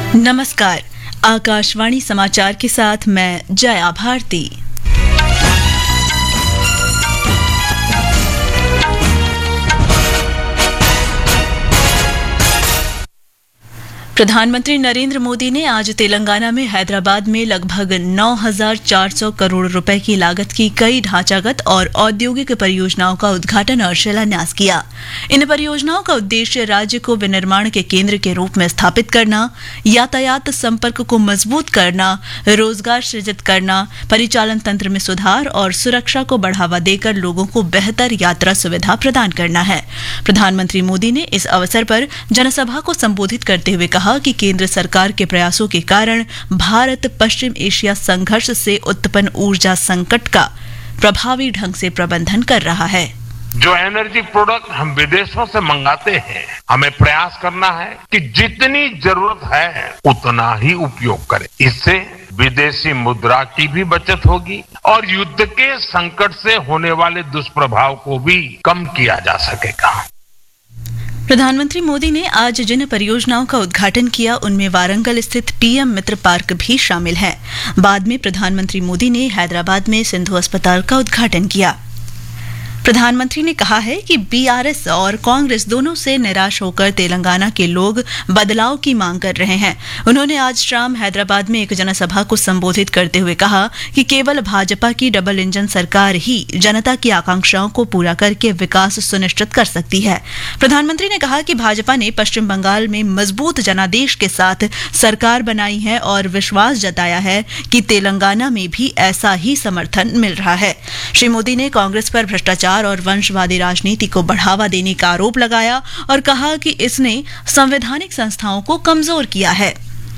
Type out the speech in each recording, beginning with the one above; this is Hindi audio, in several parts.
नमस्कार, आकाशवाणी समाचार के साथ मैं जया भारती। प्रधानमंत्री नरेंद्र मोदी ने आज तेलंगाना में हैदराबाद में लगभग 9,400 करोड़ रुपए की लागत की कई ढांचागत और औद्योगिक परियोजनाओं का उद्घाटन और शिलान्यास किया। इन परियोजनाओं का उद्देश्य राज्य को विनिर्माण के केंद्र के रूप में स्थापित करना, यातायात संपर्क को मजबूत करना, रोजगार सृजित करना, परिचालन तंत्र में सुधार और सुरक्षा को बढ़ावा देकर लोगों को बेहतर यात्रा सुविधा प्रदान करना है। प्रधानमंत्री मोदी ने इस अवसर पर जनसभा को संबोधित करते हुए कहा कि केंद्र सरकार के प्रयासों के कारण भारत पश्चिम एशिया संघर्ष से उत्पन्न ऊर्जा संकट का प्रभावी ढंग से प्रबंधन कर रहा है। जो एनर्जी प्रोडक्ट हम विदेशों से मंगाते हैं, हमें प्रयास करना है कि जितनी जरूरत है उतना ही उपयोग करें। इससे विदेशी मुद्रा की भी बचत होगी और युद्ध के संकट से होने वाले दुष्प्रभाव को भी कम किया जा सकेगा। प्रधानमंत्री मोदी ने आज जिन परियोजनाओं का उद्घाटन किया उनमें वारंगल स्थित पीएम मित्र पार्क भी शामिल है। बाद में प्रधानमंत्री मोदी ने हैदराबाद में सिंधु अस्पताल का उद्घाटन किया। प्रधानमंत्री ने कहा है कि बीआरएस और कांग्रेस दोनों से निराश होकर तेलंगाना के लोग बदलाव की मांग कर रहे हैं। उन्होंने आज शाम हैदराबाद में एक जनसभा को संबोधित करते हुए कहा कि केवल भाजपा की डबल इंजन सरकार ही जनता की आकांक्षाओं को पूरा करके विकास सुनिश्चित कर सकती है। प्रधानमंत्री ने कहा कि भाजपा ने पश्चिम बंगाल में मजबूत जनादेश के साथ सरकार बनाई है और विश्वास जताया है कि तेलंगाना में भी ऐसा ही समर्थन मिल रहा है। श्री मोदी ने कांग्रेस पर भ्रष्टाचार और वंशवादी राजनीति को बढ़ावा देने का आरोप लगाया और कहा कि इसने संवैधानिक संस्थाओं को कमजोर किया है।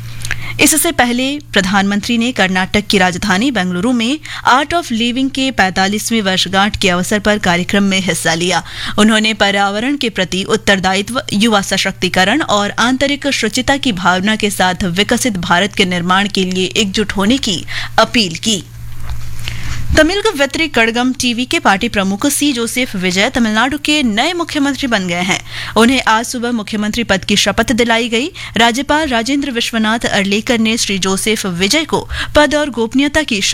इससे पहले प्रधानमंत्री ने कर्नाटक की राजधानी बेंगलुरु में आर्ट ऑफ लिविंग के 45वीं वर्षगांठ के अवसर पर कार्यक्रम में हिस्सा लिया। उन्होंने पर्यावरण के प्रति उत्तरदायित्व, युवा सशक्तिकरण और आंतरिक शुचिता की भावना के साथ विकसित भारत के निर्माण के लिए एकजुट होने की अपील की। तमिल वेत्री कड़गम टीवी के पार्टी प्रमुख सी जोसेफ विजय तमिलनाडु के नए मुख्यमंत्री बन गए हैं। उन्हें आज सुबह मुख्यमंत्री पद की शपथ दिलाई गई। राज्यपाल राजेंद्र विश्वनाथ अर्लेकर ने श्री जोसेफ विजय को पद और गोपनीयता की